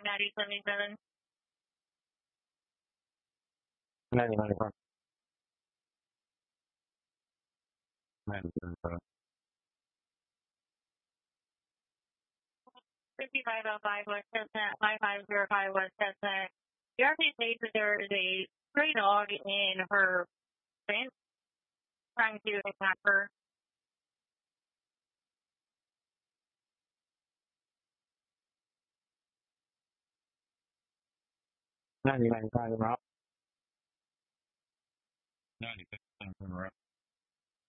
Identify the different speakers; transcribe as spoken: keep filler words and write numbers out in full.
Speaker 1: Maddie seventy-seven.
Speaker 2: ninety, ninety-five. ninety, ninety-five.
Speaker 1: fifty-five oh five West Chestnut, five five zero five West Chestnut. The R P states that there is a stray dog in her fence trying to attack her.
Speaker 2: ninety, ninety-five, I'm out. ninety, I'm out.